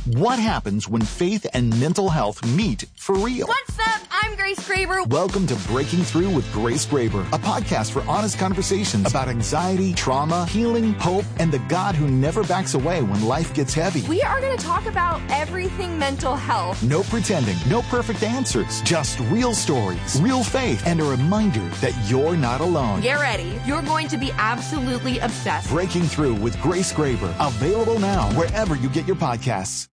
What happens when faith and mental health meet for real? What's up? I'm Grace Graber. Welcome to Breaking Through with Grace Graber, a podcast for honest conversations about anxiety, trauma, healing, hope, and the God who never backs away when life gets heavy. We are going to talk about everything mental health. No pretending, no perfect answers, just real stories, real faith, and a reminder that you're not alone. Get ready. You're going to be absolutely obsessed. Breaking Through with Grace Graber, available now wherever you get your podcasts.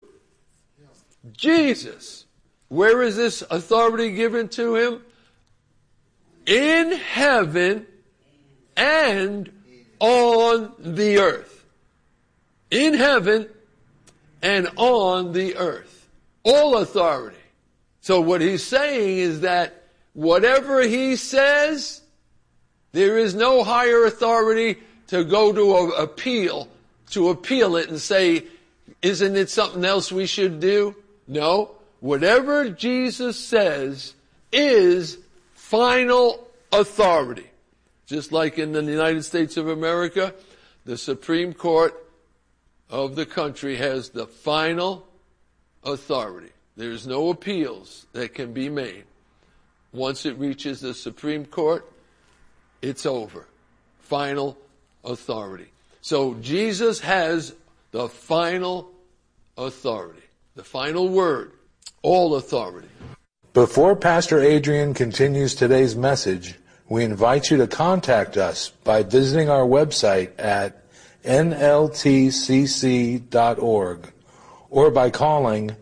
Jesus, where is this authority given to him? In heaven and on the earth. In heaven and on the earth. All authority. So what he's saying is that whatever he says, there is no higher authority to go to appeal it and say, isn't it something else we should do? No. Whatever Jesus says is final authority. Just like in the United States of America, the Supreme Court of the country has the final authority. There's no appeals that can be made. Once it reaches the Supreme Court, it's over. Final authority. So Jesus has the final authority. The final word, all authority. Before Pastor Adrian continues today's message, we invite you to contact us by visiting our website at nltcc.org or by calling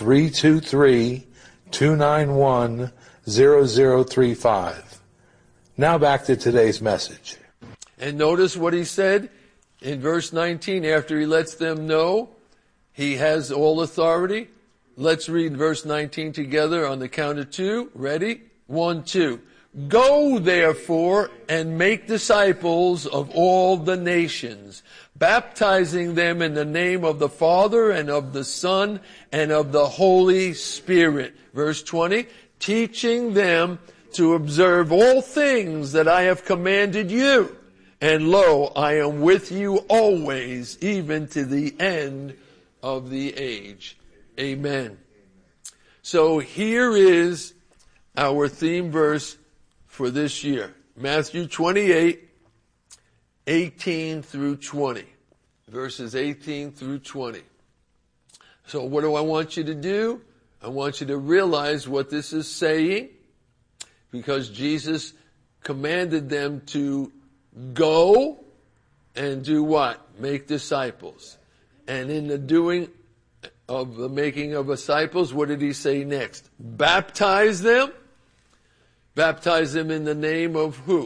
323-291-0035. Now back to today's message. And notice what he said in verse 19 after he lets them know he has all authority. Let's read verse 19 together on the count of two. Ready? 1, 2. Go therefore and make disciples of all the nations, baptizing them in the name of the Father and of the Son and of the Holy Spirit. Verse 20. Teaching them to observe all things that I have commanded you. And lo, I am with you always, even to the end of the age. Amen. So here is our theme verse for this year. Matthew 28, 18 through 20. Verses 18 through 20. So what do I want you to do? I want you to realize what this is saying, because Jesus commanded them to go and do what? Make disciples. And in the doing of the making of disciples, what did he say next? Baptize them. Baptize them in the name of who?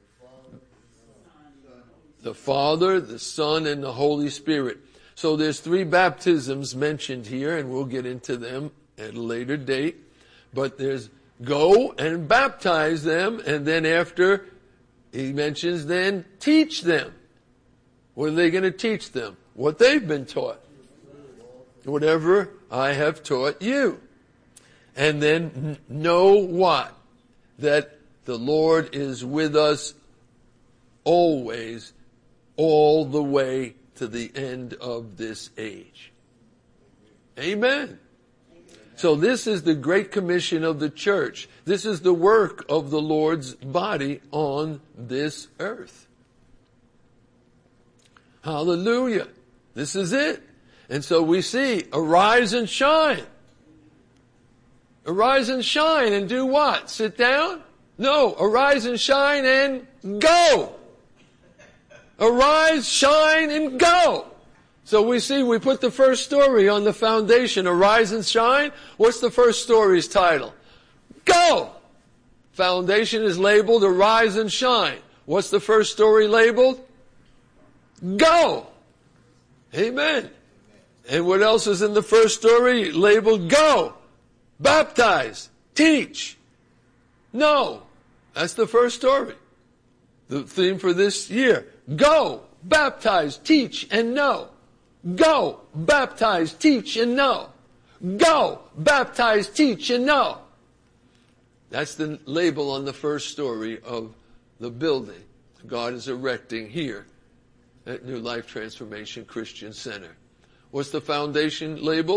The Father, the Son, and the Holy Spirit. So there's 3 baptisms mentioned here, and we'll get into them at a later date. But there's go and baptize them, and then after he mentions then teach them. What are they going to teach them? What they've been taught. Whatever I have taught you. And then know what? That the Lord is with us always, all the way to the end of this age. Amen. So this is the Great Commission of the church. This is the work of the Lord's body on this earth. Hallelujah. This is it. And so we see, arise and shine. Arise and shine and do what? Sit down? No, arise and shine and go. Arise, shine, and go. So we see, we put the first story on the foundation, arise and shine. What's the first story's title? Go. Foundation is labeled arise and shine. What's the first story labeled? Go. Amen. And what else is in the first story labeled go? Baptize. Teach. No. That's the first story. The theme for this year. Go. Baptize. Teach and know. Go. Baptize. Teach and know. Go. Baptize. Teach and know. That's the label on the first story of the building God is erecting here at New Life Transformation Christian Center. What's the foundation label?